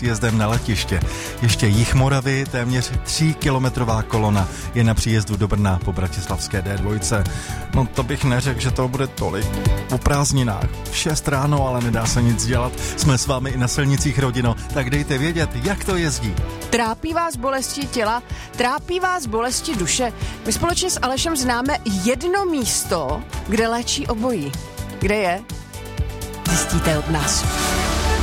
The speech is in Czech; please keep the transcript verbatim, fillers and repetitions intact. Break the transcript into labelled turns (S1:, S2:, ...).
S1: příjezdem na letiště. Ještě jih Moravy, téměř tříkilometrová kolona je na příjezdu do Brna po bratislavské dé dva. No to bych neřekl, že to bude tolik. Po prázdninách. V šest ráno, ale nedá se nic dělat. Jsme s vámi i na silnicích, rodino, tak dejte vědět, jak to jezdí.
S2: Trápí vás bolesti těla? Trápí vás bolesti duše? My společně s Alešem známe jedno místo, kde léčí obojí. Kde je? Zjistíte od nás.